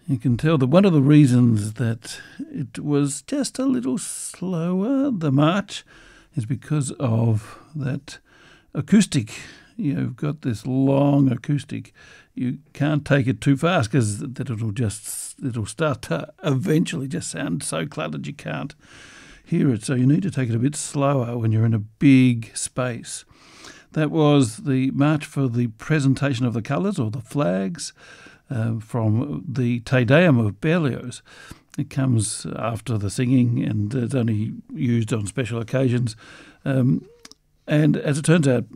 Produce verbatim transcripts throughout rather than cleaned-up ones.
You can tell that one of the reasons that it was just a little slower, the march, is because of that acoustic. You've got this long acoustic. You can't take it too fast because that it'll just it'll start to eventually just sound so cluttered you can't hear it. So you need to take it a bit slower when you're in a big space. That was the march for the presentation of the colours or the flags. Uh, from the Te Deum of Berlioz. It comes after the singing and it's only used on special occasions. Um, and as it turns out,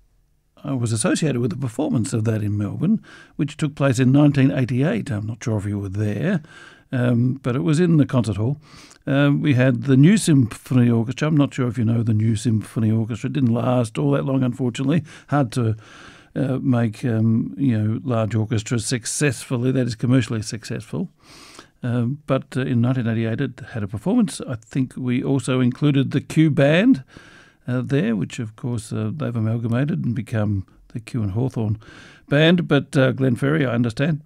I was associated with the performance of that in Melbourne, which took place in nineteen eighty-eight. I'm not sure if you were there, um, but it was in the concert hall. Um, we had the New Symphony Orchestra. I'm not sure if you know the New Symphony Orchestra. It didn't last all that long, unfortunately. Hard to Uh, make um, you know large orchestras successfully, that is commercially successful. Um, but uh, in nineteen eighty-eight it had a performance. I think we also included the Kew Band uh, there, which of course uh, they've amalgamated and become the Kew and Hawthorn Band, but uh, Glenferrie, I understand.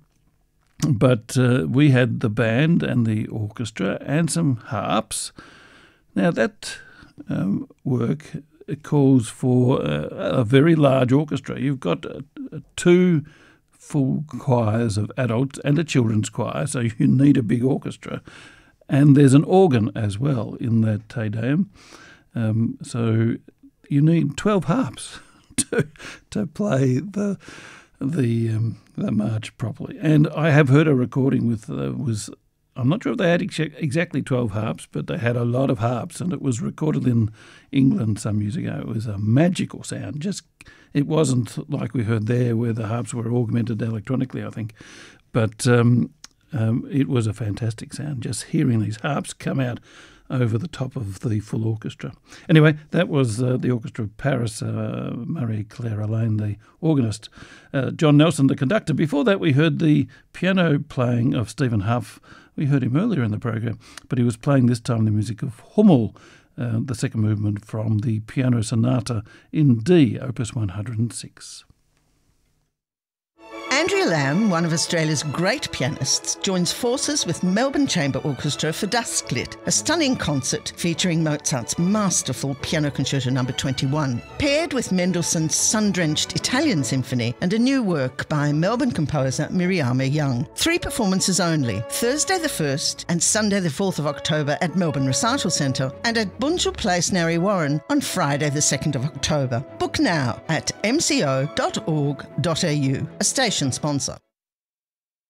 But uh, we had the band and the orchestra and some harps. Now that um, work it calls for a, a very large orchestra. You've got uh, two full choirs of adults and a children's choir, so you need a big orchestra. And there's an organ as well in that Te Deum. Um, so you need twelve harps to to play the the um, the march properly. And I have heard a recording with uh, was. I'm not sure if they had ex- exactly twelve harps, but they had a lot of harps, and it was recorded in England some years ago. It was a magical sound. Just it wasn't like we heard there, where the harps were augmented electronically, I think, but um, um, it was a fantastic sound. Just hearing these harps come out over the top of the full orchestra. Anyway, that was uh, the Orchestra of Paris, uh, Marie-Claire Allain, the organist, uh, John Nelson, the conductor. Before that, we heard the piano playing of Stephen Hough. We heard him earlier in the program, but he was playing this time the music of Hummel, uh, the second movement from the Piano Sonata in D, Opus one hundred six. Andrea Lamb, one of Australia's great pianists, joins forces with Melbourne Chamber Orchestra for Dusklit, a stunning concert featuring Mozart's masterful Piano Concerto number twenty-one, paired with Mendelssohn's sun-drenched Italian Symphony and a new work by Melbourne composer Miriama Young. Three performances only, Thursday the first and Sunday the fourth of October at Melbourne Recital Centre and at Bunjil Place, Narre Warren on Friday the second of October. Book now at m c o dot org dot a u, a station sponsor.